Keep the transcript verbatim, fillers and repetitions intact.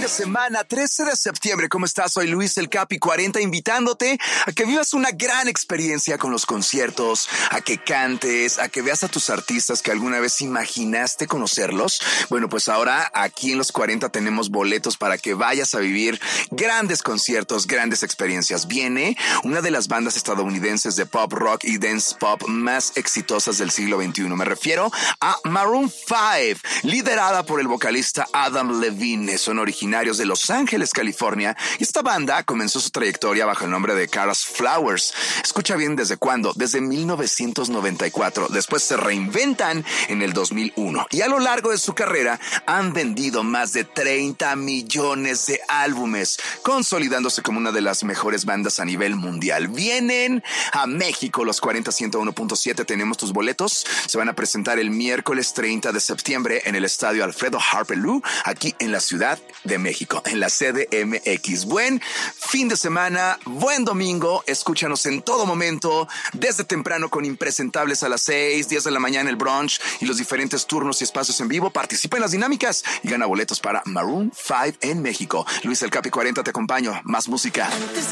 semana, trece de septiembre. ¿Cómo estás? Soy Luis el Capi cuarenta, invitándote a que vivas una gran experiencia con los conciertos, a que cantes, a que veas a tus artistas que alguna vez imaginaste conocerlos. Bueno, pues ahora aquí en los cuarenta tenemos boletos para que vayas a vivir grandes conciertos, grandes experiencias. Viene una de las bandas estadounidenses de pop rock y dance pop más exitosas del siglo veintiuno. Me refiero a Maroon five, liderada por el vocalista Adam Levine. Son originarios de Los Ángeles, California, y esta banda comenzó su trayectoria bajo el nombre de Kara's Flowers. Escucha bien, ¿desde cuándo? Desde mil novecientos noventa y cuatro. Después se reinventan en el dos mil uno, y a lo largo de su carrera han vendido más de treinta millones de álbumes, consolidándose como una de las mejores bandas a nivel mundial. Vienen a México, los cuarenta ciento uno punto siete. Tenemos tus boletos. Se van a presentar el miércoles treinta de septiembre en el estadio Alfredo Harp Lou, aquí en la Ciudad de México, en la C D M X. Buen fin de semana, buen domingo. Escúchanos en todo momento, desde temprano con Impresentables a las seis, diez de la mañana el brunch y los diferentes turnos y espacios en vivo. Participa en las dinámicas y gana boletos para Maroon five en México. Luis el Capi cuarenta te acompaño. Más música.